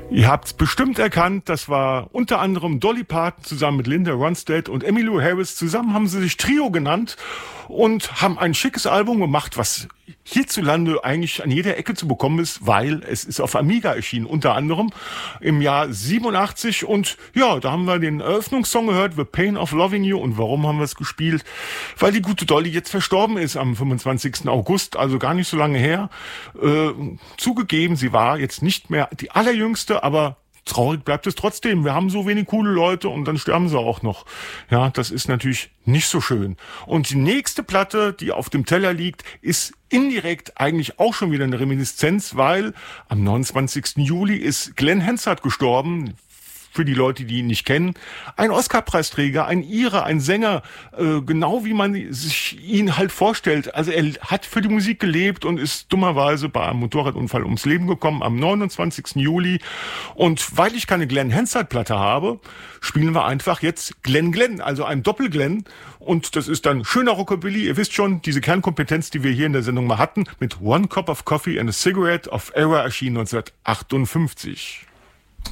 Ihr habt es bestimmt erkannt, das war unter anderem Dolly Parton zusammen mit Linda Ronstadt und Emmylou Harris. Zusammen haben sie sich Trio genannt und haben ein schickes Album gemacht, was hierzulande eigentlich an jeder Ecke zu bekommen ist, weil es ist auf Amiga erschienen, unter anderem im Jahr 87. Und ja, da haben wir den Eröffnungssong gehört, The Pain of Loving You. Und warum haben wir es gespielt? Weil die gute Dolly jetzt verstorben ist am 25. August, also gar nicht so lange her. Zugegeben, sie war jetzt nicht mehr die allerjüngste, aber traurig bleibt es trotzdem. Wir haben so wenig coole Leute und dann sterben sie auch noch. Ja, das ist natürlich nicht so schön. Und die nächste Platte, die auf dem Teller liegt, ist indirekt eigentlich auch schon wieder eine Reminiszenz, weil am 29. Juli ist Glenn Hansard gestorben. Für die Leute, die ihn nicht kennen, ein Oscar-Preisträger, ein Ire, ein Sänger, genau wie man sich ihn halt vorstellt. Also er hat für die Musik gelebt und ist dummerweise bei einem Motorradunfall ums Leben gekommen am 29. Juli. Und weil ich keine Glenn Hansard-Platte habe, spielen wir einfach jetzt Glenn Glenn, also ein Doppel-Glenn. Und das ist dann schöner Rockabilly. Ihr wisst schon, diese Kernkompetenz, die wir hier in der Sendung mal hatten, mit One Cup of Coffee and a Cigarette auf Era erschien 1958.